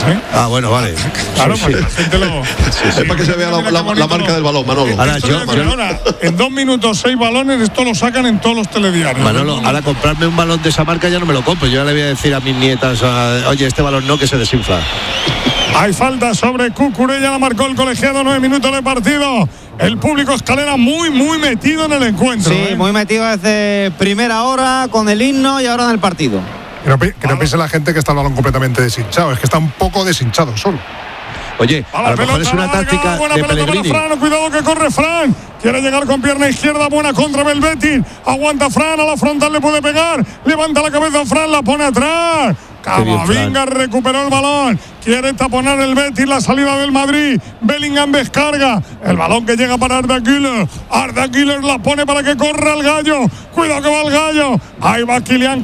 ¿eh? Ah, bueno, vale. Claro, sí, pues sí. la gente lo... Es para que se vea la marca del balón, Manolo. Ahora, En 2 minutos 6 balones, esto lo sacan en todos los telediarios. Manolo, ahora comprarme un balón de esa marca ya no me lo compro. Yo ya le voy a decir a mis nietas, oye, este balón no, que se desinfla. Hay falta sobre Cucurella, la marcó el colegiado, 9 minutos de partido. El público escalera muy metido en el encuentro. Sí, muy metido desde primera hora con el himno y ahora en el partido. Que no piense la gente que está el balón completamente deshinchado, es que está un poco deshinchado solo. Oye, a lo mejor es una táctica de Pellegrini. Fran, cuidado que corre Fran. Quiere llegar con pierna izquierda, buena contra Belbetti. Aguanta Fran, a la frontal le puede pegar. Levanta la cabeza Fran, la pone atrás. Camavinga recuperó el balón. Quiere taponar el Betis, la salida del Madrid. Bellingham descarga. El balón que llega para Arda Güler. Arda Güler la pone para que corra el gallo. Cuidado que va el gallo. Ahí va Kylian.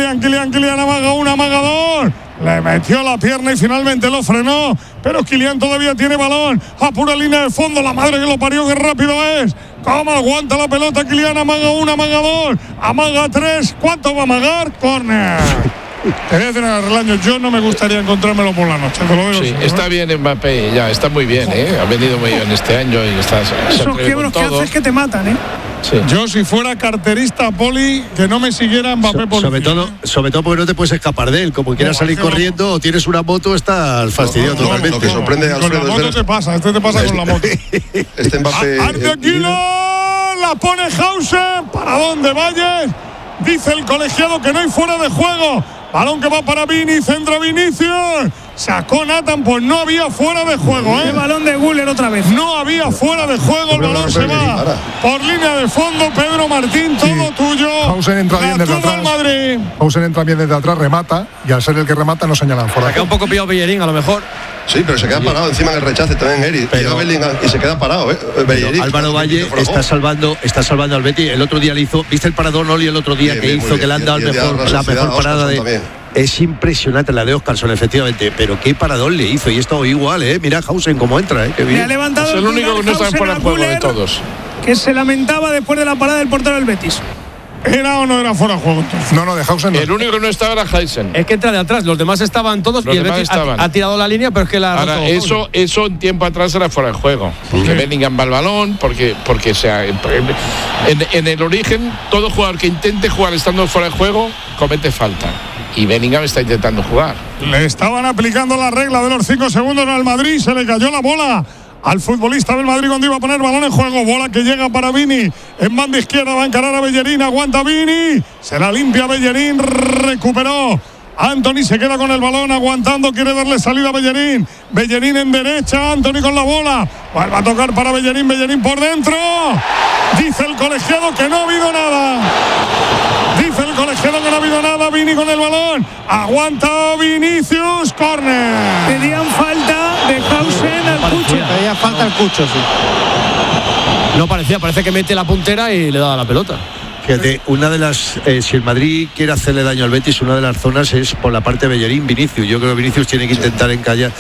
Amaga una, amaga dos. Le metió la pierna y finalmente lo frenó. Pero Kylian todavía tiene balón. A pura línea de fondo. La madre que lo parió, qué rápido es. ¿Cómo aguanta la pelota Kylian? Amaga una, amaga dos. Amaga tres. ¿Cuánto va a amagar? Córner. Te voy a decir a Relaño, yo no me gustaría encontrármelo por la noche. Te lo digo. Sí, está bien Mbappé, ya está muy bien, ha venido muy bien este año y está. Esos quiebros que haces que te matan, Sí. Yo si fuera carterista, Poli, que no me siguiera Mbappé por sobre todo porque no te puedes escapar de él. Como quieras salir corriendo o tienes una moto, estás fastidiado totalmente. Lo que sorprende a con la moto te pasa, te pasa con la moto. Este Mbappé. Arda Güler, la pone Hausen. ¿Para dónde vayas? Dice el colegiado que no hay fuera de juego. Balón que va para Vini, centro Vinicius. Sacó Nathan, pues no había fuera de juego, El balón de Güler otra vez. No había fuera de juego, el balón se va por línea de fondo. Pedro Martín, todo tuyo. Hausen entra bien desde atrás. Hausen entra bien desde atrás, remata, y al ser el que remata no señalan fuera. Se queda un poco pillado Bellerín, a lo mejor. Sí, pero se queda parado encima en el rechace también Eric. Y se queda parado, Bellerín. Álvaro Valle está salvando al Betis. El otro día le hizo, ¿viste el paradón Oli el otro día que hizo? Que le han dado la mejor parada de. Es impresionante la de Óscarson, efectivamente, pero qué paradón le hizo. Y esto igual, mira Hausen cómo entra, qué bien. Le ha levantado es el único que no está fuera de juego de todos. Que se lamentaba después de la parada del portero del Betis. ¿Era o no era fuera de juego? No, de Hausen no. El único que no estaba era Hausen. Es que entra de atrás, los demás estaban todos y el Betis ha tirado la línea, pero es que la. Ahora, eso en tiempo atrás era fuera de juego. Porque Bellingham va al balón, porque en el origen, todo jugador que intente jugar estando fuera de juego comete falta. Y Bellingham está intentando jugar. Le estaban aplicando la regla de los 5 segundos al Madrid. Se le cayó la bola al futbolista del Madrid cuando iba a poner balón en juego. Bola que llega para Vini. En banda izquierda va a encarar a Bellerín. Aguanta Vini. Se la limpia Bellerín. Recuperó. Anthony se queda con el balón aguantando. Quiere darle salida a Bellerín. Bellerín en derecha. Anthony con la bola. Va a tocar para Bellerín. Bellerín por dentro. Dice el colegiado que no ha habido nada. Dice el colegiado que no ha habido nada. Vini con el balón. Aguanta Vinicius. Córner. Pedían falta de Hausen al Cucho. Pedía falta al Cucho, sí. No parecía, parece que mete la puntera y le da la pelota. Fíjate, una de las, si el Madrid quiere hacerle daño al Betis, una de las zonas es por la parte de Bellerín, Vinicius. Yo creo que Vinicius tiene que intentar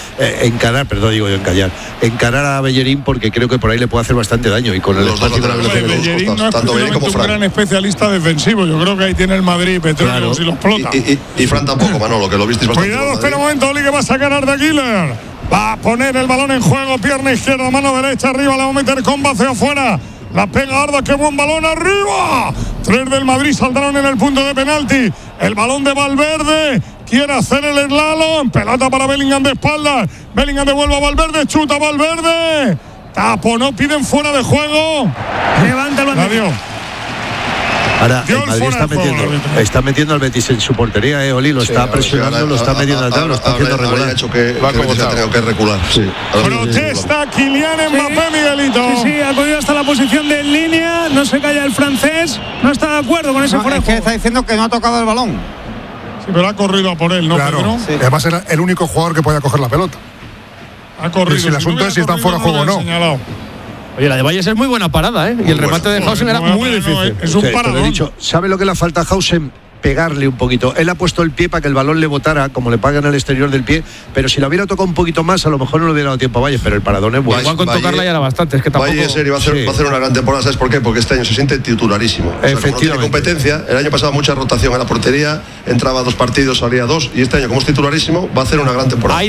encarar a Bellerín, porque creo que por ahí le puede hacer bastante daño. Y con el espacio y la velocidad. Bellerín no es precisamente un gran especialista defensivo. Yo creo que ahí tiene el Madrid Petróleos y los explota. Y Fran tampoco, Manolo, que lo visteis bastante. Cuidado, espera un momento, Oli, que va a sacar a Arda Güler. Va a poner el balón en juego, pierna izquierda, mano derecha, arriba, la va a meter con hacia afuera. La pega Arda, qué buen balón arriba. 3 del Madrid saldrán en el punto de penalti. El balón de Valverde. Quiere hacer el slalom. Pelota para Bellingham de espaldas. Bellingham devuelve a Valverde. Chuta Valverde. Tapo, no piden fuera de juego. Levanta el balón. Adiós. Ahora el Madrid está metiendo al Betis en su portería, Oli, lo está presionando, lo está metiendo atrás, lo está haciendo regular. Ha hecho que ha tenido que recular. Sí. Protesta Kylian Mbappé, Miguelito. Sí, ha cogido hasta la posición de línea, no se calla el francés, no está de acuerdo con ese fuera de juego. Está diciendo que no ha tocado el balón. Sí, pero ha corrido a por él, ¿no, claro, Pedro? Sí. Además era el único jugador que podía coger la pelota. Ha corrido. Si el asunto es si están fuera de juego o no. Oye, la de Valles es muy buena parada, y el remate de Hausen era muy difícil. Es un paradón. ¿Sabe lo que le falta a Hausen? Pegarle un poquito. Él ha puesto el pie para que el balón le botara, como le pagan al exterior del pie, pero si lo hubiera tocado un poquito más, a lo mejor no le hubiera dado tiempo a Valles, pero el paradón es bueno. Igual con tocarla ya era bastante, es que tampoco. Valle, en serio, va a hacer una gran temporada, ¿sabes por qué? Porque este año se siente titularísimo. O sea, efectivamente. Como no tiene competencia, el año pasado mucha rotación en la portería, entraba 2 partidos, salía 2, y este año, como es titularísimo, va a hacer una gran temporada.